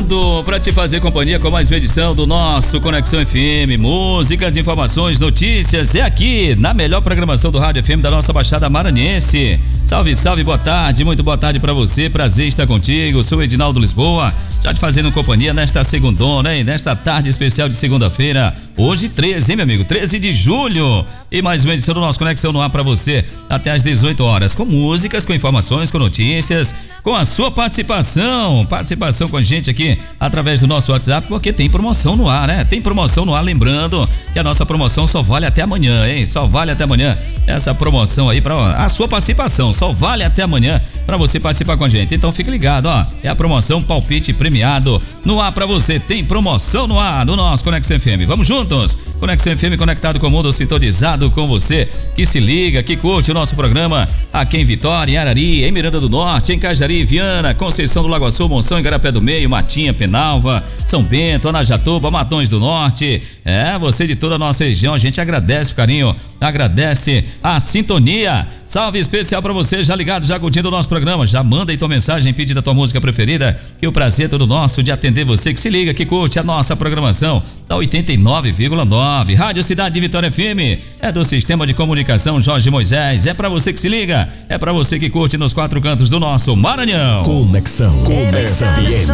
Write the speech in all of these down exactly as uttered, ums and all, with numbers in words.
chegando para te fazer companhia com mais uma edição do nosso Conexão F M. Músicas, informações, notícias. É aqui na melhor programação do Rádio F M da nossa Baixada Maranhense. Salve, salve, boa tarde, muito boa tarde para você. Prazer estar contigo. Sou Edinaldo Lisboa, já te fazendo companhia nesta segundona, hein? Nesta tarde especial de segunda-feira. Hoje treze, hein, meu amigo? treze de julho. E mais uma edição do nosso Conexão no Ar para você até às dezoito horas, com músicas, com informações, com notícias, com a sua participação, participação com a gente aqui através do nosso WhatsApp, porque tem promoção no ar, né? Tem promoção no ar, lembrando que a nossa promoção só vale até amanhã, hein? Só vale até amanhã essa promoção aí para a sua participação, só vale até amanhã para você participar com a gente. Então fique ligado, ó, é a promoção Palpite Premiado no ar para você. Tem promoção no ar no nosso Conexão F M. Vamos juntos? Conexão F M conectado com o mundo, sintonizado com você, que se liga, que curte o nosso programa aqui em Vitória, em Arari, em Miranda do Norte, em Cajari, Viana, Conceição do Lago Sul, Monção, Igarapé do Meio, Matinha, Penalva, São Bento, Anajatuba, Matões do Norte. É, você de toda a nossa região, a gente agradece o carinho, agradece a sintonia. Salve especial pra você, já ligado, já curtindo o nosso programa. Já manda aí tua mensagem, pede da tua música preferida, que o prazer é todo nosso de atender você que se liga, que curte a nossa programação da oitenta e nove vírgula nove. Rádio Cidade de Vitória F M, é do Sistema de Comunicação Jorge Moisés. É pra você que se liga, é pra você que curte nos quatro cantos do nosso Maranhão. Conexão, Conexão F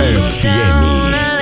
M.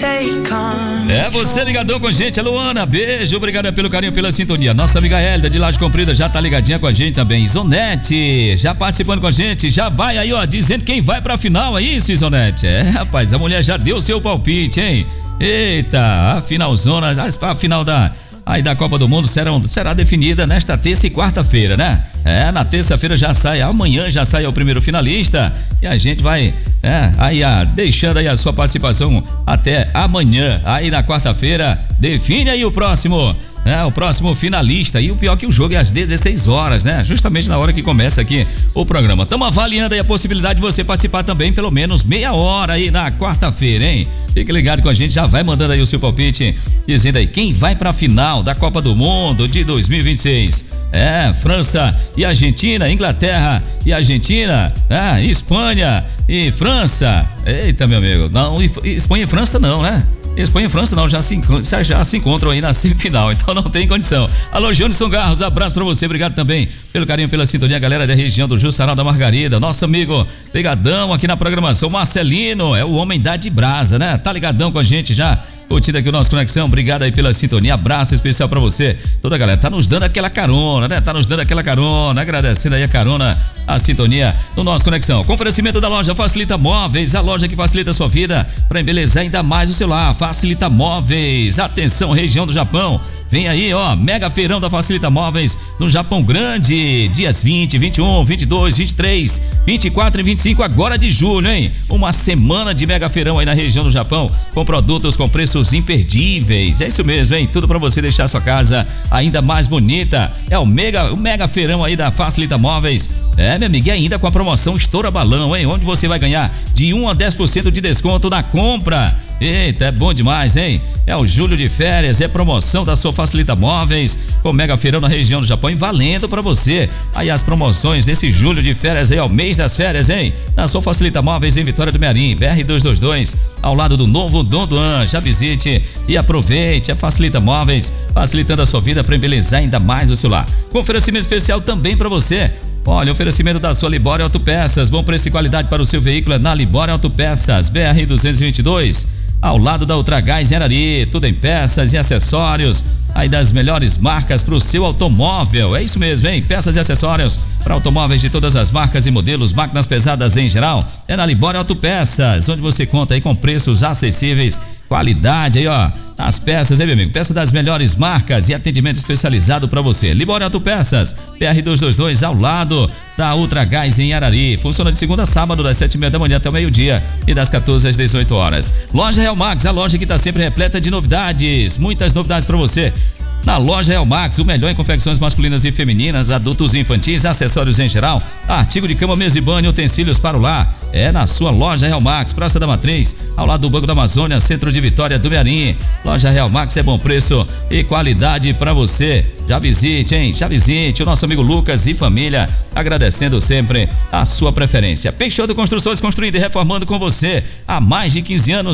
É você ligadão com a gente, a Luana, beijo, obrigado pelo carinho, pela sintonia. Nossa amiga Hélida de Laje Comprida já tá ligadinha com a gente também. Isonete, já participando com a gente, já vai aí, ó, dizendo quem vai pra final, é isso, Isonete? É, rapaz, a mulher já deu seu palpite, hein? Eita, a finalzona, a final da... aí da Copa do Mundo será, será definida nesta terça e quarta-feira, né? É, na terça-feira já sai, amanhã já sai o primeiro finalista e a gente vai, é, aí a, deixando aí a sua participação até amanhã. Aí na quarta-feira define aí o próximo, né? O próximo finalista. E o pior que o jogo é às dezesseis horas, né? Justamente na hora que começa aqui o programa. Estamos avaliando aí a possibilidade de você participar também pelo menos meia hora aí na quarta-feira, hein? Fique ligado com a gente, já vai mandando aí o seu palpite, dizendo aí quem vai pra final da Copa do Mundo de dois mil e vinte e seis. É, França e Argentina, Inglaterra e Argentina, é, Espanha e França. Eita, meu amigo, não, Espanha e França não, né? Espanha e França não, já se, já se encontram aí na semifinal, então não tem condição. Alô, Jônison Garros, abraço pra você, obrigado também pelo carinho, pela sintonia, galera da região do Jussaral da Margarida, nosso amigo ligadão aqui na programação, Marcelino, é o homem da de brasa, né? Tá ligadão com a gente já, curtindo aqui o nosso Conexão, obrigado aí pela sintonia, abraço especial pra você, toda a galera, tá nos dando aquela carona, né? Tá nos dando aquela carona, agradecendo aí a carona, a sintonia do nosso Conexão. Com oferecimento da loja Facilita Móveis, a loja que facilita a sua vida para embelezar ainda mais o seu lar. Facilita Móveis, atenção, região do Japão. Vem aí, ó, mega feirão da Facilita Móveis no Japão Grande, dias vinte, vinte e um, vinte e dois, vinte e três, vinte e quatro e vinte e cinco agora de julho, hein? Uma semana de mega feirão aí na região do Japão, com produtos com preços imperdíveis. É isso mesmo, hein? Tudo pra você deixar sua casa ainda mais bonita. É o mega, o mega feirão aí da Facilita Móveis. É, meu amigo, e ainda com a promoção Estoura Balão, hein? Onde você vai ganhar de um a dez por cento de desconto na compra. Eita, é bom demais, hein? É o Julho de Férias, é promoção da sua Facilita Móveis, com mega feirão na região do Japão e valendo pra você. Aí as promoções desse Julho de Férias aí, ó, mês das férias, hein? Na sua Facilita Móveis em Vitória do Mearim, B R duzentos e vinte e dois, ao lado do novo Dom Duan. Já visite e aproveite a Facilita Móveis, facilitando a sua vida para embelezar ainda mais o seu lar. Com oferecimento especial também pra você. Olha, oferecimento da sua Libória Autopeças, bom preço e qualidade para o seu veículo é na Libória Autopeças, B R duzentos e vinte e dois, ao lado da Ultragás em Arari, tudo em peças e acessórios, aí das melhores marcas para o seu automóvel, é isso mesmo, hein? Peças e acessórios para automóveis de todas as marcas e modelos, máquinas pesadas em geral, é na Libória Autopeças, onde você conta aí com preços acessíveis, qualidade aí, ó, as peças, hein, meu amigo? Peças das melhores marcas e atendimento especializado para você. Libória Autopeças, B R duzentos e vinte e dois, ao lado da Ultragás em Arari. Funciona de segunda a sábado, das sete e meia da manhã até o meio-dia e das quatorze às dezoito horas. Loja Real Max, a loja que está sempre repleta de novidades. Muitas novidades para você. Na loja Real Max, o melhor em confecções masculinas e femininas, adultos e infantis, acessórios em geral, artigo de cama, mesa e banho, utensílios para o lar. É na sua loja Real Max, Praça da Matriz, ao lado do Banco da Amazônia, centro de Vitória do Mearim. Loja Real Max é bom preço e qualidade para você. Já visite, hein? Já visite o nosso amigo Lucas e família, agradecendo sempre a sua preferência. Peixoto Construções, construindo e reformando com você há mais de quinze anos.